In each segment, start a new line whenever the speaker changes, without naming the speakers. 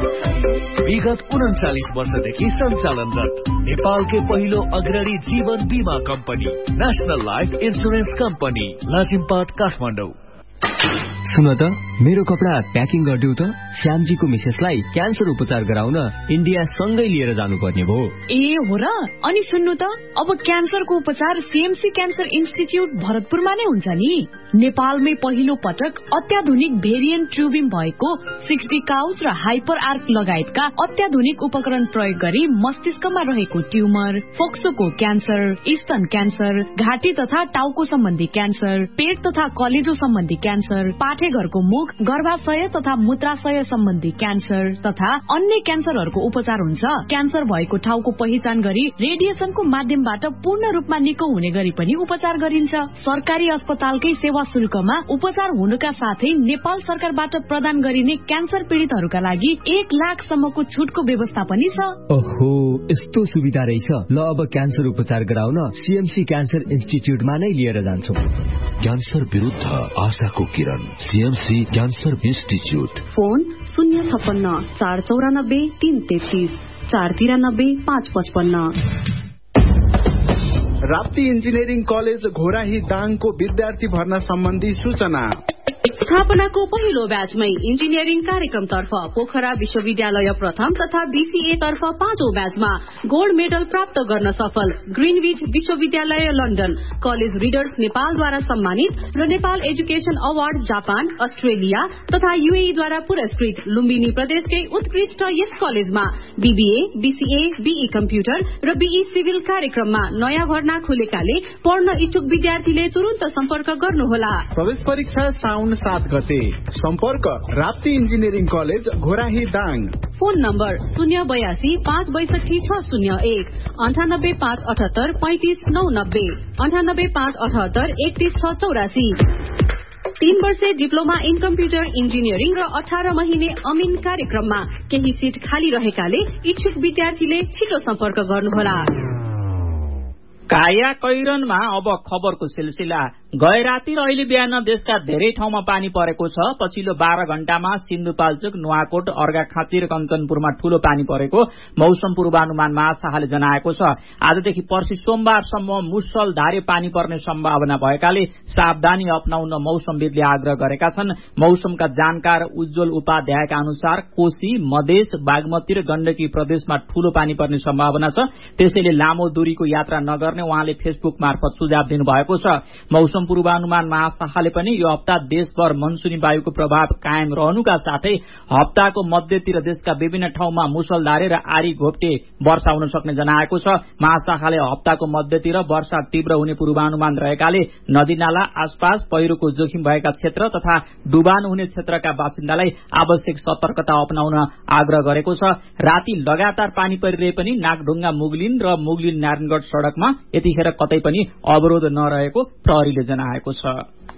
विगत 39 वर्षदेखि सञ्चालनरत नेपालकै पहिलो अग्रणी जीवन बीमा company national life insurance company Lazimpat Kathmandu.
सुन त मेरो कपडा प्याकिङ गरिदिउ त। श्यामजीको मिसेसलाई क्यान्सर उपचार गराउन इन्डिया सँगै लिएर जानुपर्ने भयो।
ए हो र? अनि सुन्नु त, अब क्यान्सरको उपचार सीएमसी क्यान्सर इन्स्टिच्युट भरतपुरमा नै हुन्छ नि। नेपालमै पहिलो पटक अत्याधुनिक भेरिएन्ट ट्युबिङ भएको 60 काउस र हाइपर आर्क लगायतका अत्याधुनिक उपकरण प्रयोग गरी मस्तिष्कमा रहेको ट्युमर, फोक्सोको क्यान्सर, स्तन क्यान्सर, घाँटी तथा टाउको सम्बन्धी क्यान्सर, पेट तथा कलेजो सम्बन्धी क्यान्सर, पाठेघरको मुख, गर्भाशय तथा मूत्राशय सम्बन्धी क्यान्सर तथा अन्य क्यान्सरहरूको उपचार हुन्छ। क्यान्सर भएको ठाउँको पहिचान गरी रेडिएसनको माध्यमबाट पूर्ण रूपमा निको हुने गरी पनि उपचार गरिन्छ। सरकारी अस्पतालकै सेवा शुल्कमा उपचार हुनुका साथै नेपाल सरकारबाट प्रदान गरिने क्यान्सर पीड़ितहरूका लागि 1 लाखसम्मको छुटको व्यवस्था पनि छ।
ओहो, यस्तो सुविधा रहेछ। ल अब क्यान्सर उपचार गराउन सीएमसी क्यान्सर इन्स्टिच्युटमा नै लिएर जान्छौँ।
क्यान्सर विरुद्ध आशाको किरण, CMC cancer institute.
Phone 056 494 333 493 555।
Rapti engineering college Ghorahi दाङको विद्यार्थी भर्ना सम्बन्धी सूचना।
स्थापनाको पहिलो ब्याचमै इन्जिनियरिङ कार्यक्रमतर्फ पोखरा विश्वविद्यालय प्रथम तथा बीसीए तर्फ 5औं ब्याचमा गोल्ड मेडल प्राप्त गर्न सफल ग्रीनविच विश्वविद्यालय लन्डन, कलेज रिडर्स नेपालद्वारा सम्मानित र Nepal education award Japan, Australia तथा यूएई द्वारा पुरस्कृत लुम्बिनी प्रदेशकै उत्कृष्ट यस कलेजमा बीबीए, बीसीए, बीई कम्प्युटर र बीई सिभिल कार्यक्रममा नयाँ भर्ना खुलेकाले पढ्न इच्छुक विद्यार्थीले तुरुन्त सम्पर्क गर्नुहोला।
प्रवेश परीक्षा साउन 7 गते। सम्पर्क Rapti engineering college Ghorahi Dang.
Phone number 082 562 601 98 578 35 990 98 578 31 684। 3 वर्षे डिप्लोमा इन कम्प्युटर इन्जिनियरिङ र 18 महिने अमिन कार्यक्रममा केही सिट खाली रहेकाले इच्छुक विद्यार्थीले छिटो सम्पर्क गर्नुहोला।
काया कैरनमा अब खबरको सिलसिला। गए राति र अहिले बिहान देशका धेरै ठाउँमा पानी परेको छ। पछिल्लो 12 घण्टामा सिन्धुपाल्चोक, नुवाकोट, अर्घाखाँची र कञ्चनपुरमा ठूलो पानी परेको मौसम पूर्वानुमान महाशाखाले जनाएको छ। आजदेखि पर्सि सोमबारसम्म मुसलधारे पानी पर्ने सम्भावना भएकाले सावधानी अपनाउन मौसमविदले आग्रह गरेका छन्। मौसमका जानकार उज्जवल उपाध्यायका अनुसार कोशी, मधेस, बागमती र गण्डकी प्रदेशमा ठूलो पानी पर्ने सम्भावना छ। त्यसैले लामो दूरीको यात्रा नगर्ने उहाँले फेसबुक मार्फत सुझाव दिनुभएको छ। मौसम पूर्वानुमान महाशाखाले पनि यो हप्ता देशभर मनसुनी वायुको प्रभाव कायम रहनुका साथै हप्ताको मध्यतिर देशका विभिन्न ठाउँमा मुसलधारे र आरी घोप्टे वर्षा हुन सक्ने जनाएको छ। महाशाखाले हप्ताको मध्यतिर वर्षा तीव्र हुने पूर्वानुमान रहेकाले नदीनाला आसपास पहिरोको जोखिम भएका क्षेत्र तथा डुबान हुने क्षेत्रका बासिन्दालाई आवश्यक सतर्कता अपनाउन आग्रह गरेको छ। राति लगातार पानी परिरहे पनि नागढुङ्गा मुगलिन र मुगलिन नारायणगढ़ सड़कमा यतिखेर कतै पनि अवरोध नरहेको प्रहरीले जनाएको छ।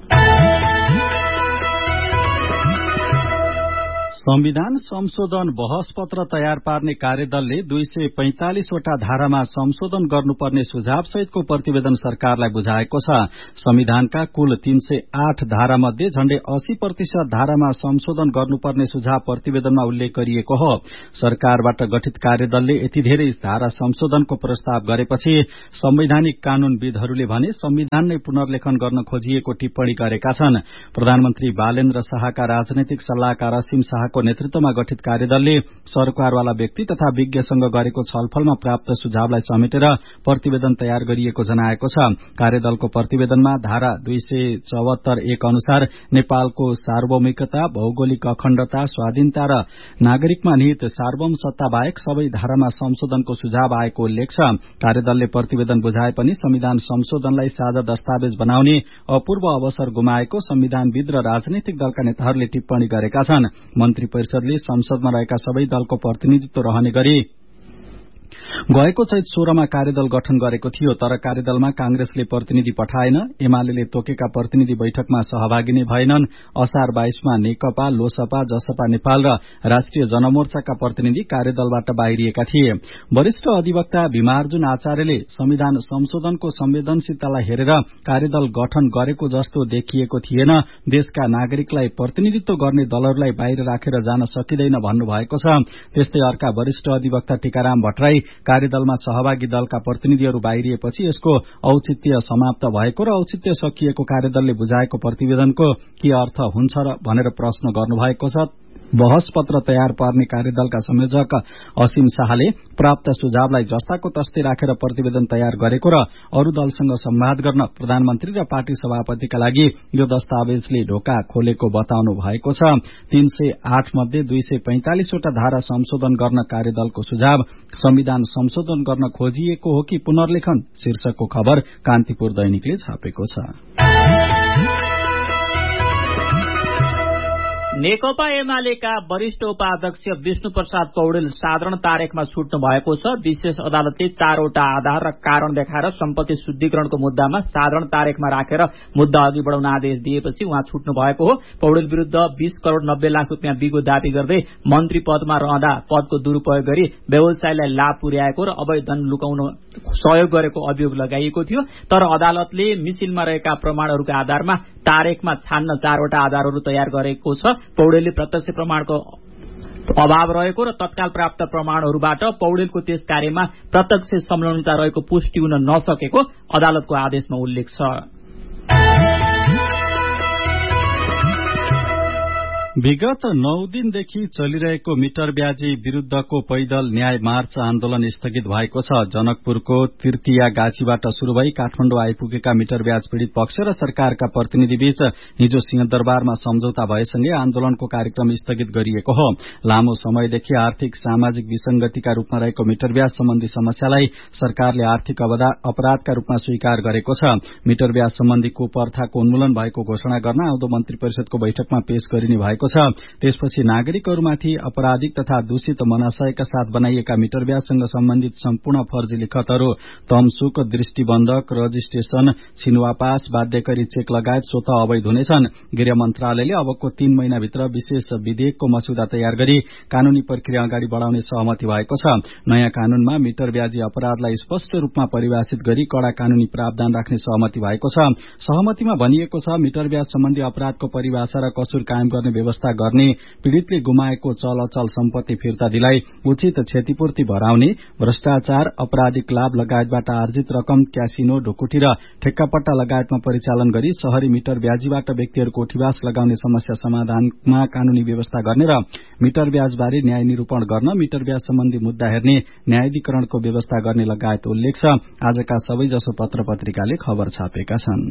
संविधान संशोधन बहस पत्र तयार पार्ने कार्यदलले 245 वटा धारामा संशोधन गर्नुपर्ने सुझाव सहितको प्रतिवेदन सरकारलाई बुझाएको छ। संविधानका कुल 308 धारा मध्ये झण्डै 80% धारामा संशोधन गर्नुपर्ने सुझाव प्रतिवेदनमा उल्लेख गरिएको हो। सरकारबाट गठित कार्यदलले यति धेरै धारा संशोधनको प्रस्ताव गरेपछि संवैधानिक कानूनविदहरूले भने संविधान नै पुनर्लेखन गर्न खोजिएको टिप्पणी गरेका छन्। प्रधानमन्त्री बालेन्द्र शाहका राजनैतिक सल्लाहकार असीम शाह को नेतृत्वमा गठित कार्यदलले सरकारवाला व्यक्ति तथा विज्ञसँग गरेको छलफलमा प्राप्त सुझावलाई समेटेर प्रतिवेदन तयार गरिएको जनाएको छ। कार्यदलको प्रतिवेदनमा धारा 274(1) अनुसार नेपालको सार्वभौमिकता, भौगोलिक अखण्डता, स्वाधीनता र नागरिकमा निहित सार्वभौम सत्ता बाहेक सबै धारामा संशोधनको सुझाव आएको उल्लेख छ। कार्यदलले प्रतिवेदन बुझाए पनि संविधान संशोधनलाई साझा दस्तावेज बनाउने अपूर्व अवसर गुमाएको संविधानविद र राजनैतिक दलका नेताहरूले टिप्पणी गरेका छन्। मन्त्री परिषदले संसदमा रहेका सबै दलको प्रतिनिधित्व रहने गरी गएको चैत 16 मा कार्यदल गठन गरेको थियो, तर कार्यदलमा कांग्रेसले प्रतिनिधि पठाएन। एमाले तोकेका प्रतिनिधि बैठकमा सहभागी नै भएनन्। असार 22 मा नेकपा, लोसपा, जसपा नेपाल र राष्ट्रिय जनमोर्चाका प्रतिनिधि कार्यदलबाट बाहिरिएका थिए। वरिष्ठ अधिवक्ता भीमार्जुन आचार्यले संविधान संशोधनको संवेदनशीलतालाई हेरेर कार्यदल गठन गरेको जस्तो देखिएको थिएन। देशका नागरिकलाई प्रतिनिधित्व गर्ने दलहरूलाई बाहिर राखेर जान सकिँदैन भन्नुभएको छ। त्यस्तै अर्का वरिष्ठ अधिवक्ता टीकाराम भट्टराई कार्यदलमा सहभागी दलका प्रतिनिधिहरू बाहिरिएपछि यसको औचित्य समाप्त भएको र औचित्य सकिएको कार्यदलले बुझाएको प्रतिवेदनको के अर्थ हुन्छ र भनेर प्रश्न गर्नुभएको छ। बहस पत्र तयार पार्ने कार्यदलका संयोजक असीम शाहले प्राप्त सुझावलाई जस्ताको तस्तै राखेर प्रतिवेदन तयार गरेको र अरू दलसँग संवाद गर्न प्रधानमन्त्री र पार्टी सभापतिका लागि यो दस्तावेजले ढोका खोलेको बताउनु भएको छ। 308 मध्ये 245 वटा धारा संशोधन गर्न कार्यदलको सुझाव, संविधान संशोधन गर्न खोजिएको हो कि पुनर्लेखन शीर्षकको खबर कान्तिपुर दैनिकले छापेको छ।
नेकपा एमालेका वरिष्ठ उपाध्यक्ष विष्णु प्रसाद पौडेल साधारण तारिखमा छुट्नु भएको छ। विशेष अदालतले 4 वटा आधार र कारण देखाएर सम्पत्ति शुद्धिकरणको मुद्दामा साधारण तारिखमा राखेर मुद्दा अघि बढाउन आदेश दिएपछि उहाँ छुट्नु भएको हो। पौडेल विरूद्ध 20 करोड़ 90 लाख रुपियाँ बिगो दावी गर्दै मन्त्री पदमा रहँदा पदको दुरूपयोग गरी व्यवसायलाई लाभ पुर्याएको र अवैध धन लुकाउन सहयोग गरेको अभियोग लगाइएको थियो। तर अदालतले मिसिनमा रहेका प्रमाणहरूका आधारमा तारिखमा छान्न 4 वटा आधारहरू तयार गरेको छ। पौडेलले प्रत्यक्ष प्रमाणको अभाव रहेको र तत्काल प्राप्त प्रमाणहरूबाट पौडेलको त्यस कार्यमा प्रत्यक्ष संलग्नता रहेको पुष्टि हुन नसकेको अदालतको आदेशमा उल्लेख छ।
विगत 9 दिनदेखि चलिरहेको मिटर ब्याजी विरूद्धको पैदल न्याय मार्च आन्दोलन स्थगित भएको छ। जनकपुरको तृतीया गाछीबाट शुरू भई काठमाडौँ आइपुगेका मिटर ब्याज पीड़ित पक्ष र सरकारका प्रतिनिधि बीच हिजो सिंहदरबारमा सम्झौता भएसँगै आन्दोलनको कार्यक्रम स्थगित गरिएको हो। लामो समयदेखि आर्थिक सामाजिक विसंगतिका रूपमा रहेको मिटर ब्याज सम्बन्धी समस्यालाई सरकारले आर्थिक अपराधका रूपमा स्वीकार गरेको छ। मिटर ब्याज सम्बन्धी कुप्रथाको उन्मूलन भएको घोषणा गर्न आउँदो मन्त्री परिषदको बैठकमा पेश गरिने भएको छ। त्यसपछि नागरिकहरूमाथि आपराधिक तथा दूषित मनाशयका साथ बनाइएका मिटर ब्याजसँग सम्बन्धित सम्पूर्ण फर्जी लिखतहरू, तमसुक, दृष्टिबन्धक, रजिस्ट्रेशन, छिनवापास, बाध्यकारी चेक लगायत स्वतः अवैध हुनेछन्। गृह मन्त्रालयले अबको 3 महिनाभित्र विशेष विधेयकको मस्यौदा तयार गरी कानूनी प्रक्रिया अगाडि बढ़ाउने सहमति भएको छ। नयाँ कानूनमा मिटर ब्याजी अपराधलाई स्पष्ट रूपमा परिभाषित गरी कड़ा कानूनी प्रावधान राख्ने सहमति भएको छ। सहमतिमा भनिएको छ मिटर ब्याज सम्बन्धी अपराधको परिभाषा र कसुर कायम गर्ने व्यवस्था गर्ने, पीड़ितले गुमाएको चल अचल सम्पत्ति फिर्ता दिलाई उचित क्षतिपूर्ति भराउने, भ्रष्टाचार, आपराधिक लाभ लगायतबाट आर्जित रकम क्यासिनो, ढुकुटी र ठेक्कापट्टा लगायतमा परिचालन गरी शहरी मिटर ब्याजीबाट व्यक्तिहरूको उठीवास लगाउने समस्या समाधानमा कानूनी व्यवस्था गर्ने र मिटर ब्याजबारे न्याय निरूपण गर्न, मिटर ब्याज सम्बन्धी मुद्दा हेर्ने न्यायाधिकरणको व्यवस्था गर्ने लगायत उल्लेख छ। आजका सबैजसो पत्र पत्रिकाले खबर छापेका छन्।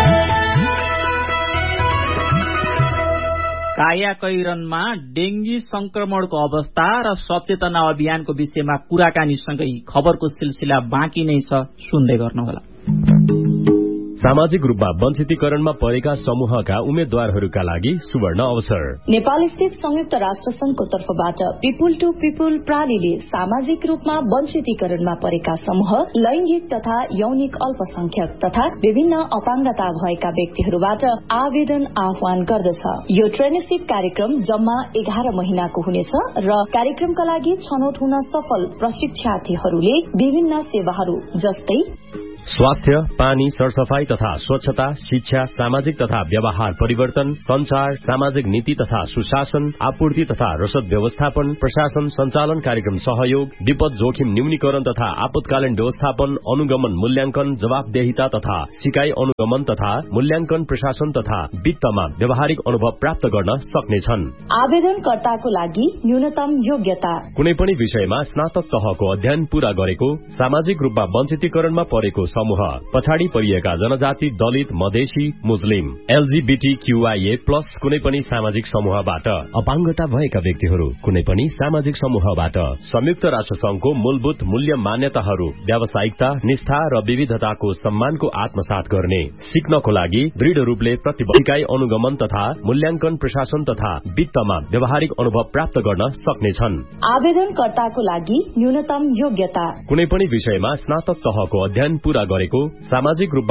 कायाकैरनमा डेंगी संक्रमणको अवस्था र सचेतना अभियानको विषयमा कुराकानीसँगै खबरको सिलसिला बाँकी नै छ, सुन्दै गर्नुहोला।
सामाजिक रूपमा वञ्चितीकरणमा परेका समूहका उम्मेद्वारहरूका लागि सुवर्ण अवसर।
नेपाल स्थित संयुक्त राष्ट्र संघको तर्फबाट पिपुल टू पिपुल प्रणालीले सामाजिक रूपमा वञ्चितीकरणमा परेका समूह, लैंगिक तथा यौनिक अल्पसंख्यक तथा विभिन्न अपाङ्गता भएका व्यक्तिहरूबाट आवेदन आह्वान गर्दछ। यो ट्रेनिसिप कार्यक्रम जम्मा 11 महिनाको हुनेछ र कार्यक्रमका लागि छनौट हुन सफल प्रशिक्षार्थीहरूले विभिन्न सेवाहरू जस्तै
स्वास्थ्य, पानी, सरसफाई तथा स्वच्छता, शिक्षा, सामाजिक तथा व्यवहार परिवर्तन, संचार, सामाजिक नीति तथा सुशासन, आपूर्ति तथा रसद व्यवस्थापन, प्रशासन संचालन कार्यक्रम सहयोग, विपद जोखिम न्यूनीकरण तथा आपतकालीन व्यवस्थापन, अनुगमन मूल्यांकन, जवाबदेहिता तथा सिकाइ अनुगमन तथा मूल्यांकन, प्रशासन तथा वित्तमा व्यावहारिक अनुभव प्राप्त गर्न सक्नेछन्।
आवेदनकर्ताको लागि न्यूनतम योग्यता कुनै
पनि विषयमा स्नातक तहको अध्ययन पूरा गरेको, सामाजिक रूपमा वञ्चितीकरणमा परेको समूह, पछाडि परिएका जनजाति, दलित, मधेसी, मुस्लिम, LGBTQIA+ कुनै पनि सामाजिक समूहबाट, अपाङ्गता भएका व्यक्तिहरू कुनै पनि सामाजिक समूहबाट, संयुक्त राष्ट्र संघको मूलभूत मूल्य मान्यताहरू, व्यावसायिकता, निष्ठा र विविधताको सम्मानको आत्मसात गर्ने, सिक्नको लागि दृढ़ रूपले प्रतिबद्धताई अनुगमन तथा मूल्याङ्कन, प्रशासन तथा वित्तमा व्यावहारिक अनुभव प्राप्त गर्न सक्नेछन्।
आवेदनकर्ताको लागि न्यूनतम योग्यता,
कुनै पनि विषयमा स्नातक तहको अध्ययन पूरा गरेको, सामाजिक रूपमा